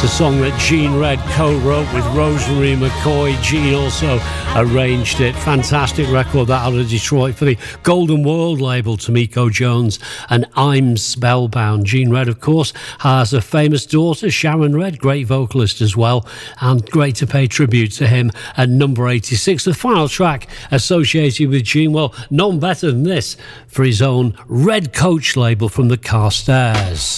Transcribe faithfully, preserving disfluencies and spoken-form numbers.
It's a song that Gene Red co-wrote with Rosemary McCoy. Gene also arranged it. Fantastic record that out of Detroit for the Golden World label, Tamiko Jones and I'm Spellbound. Gene Red, of course, has a famous daughter, Sharon Red, great vocalist as well, and great to pay tribute to him at number eighty-six. The final track associated with Gene, well, none better than this for his own Red Coach label from the Carstairs.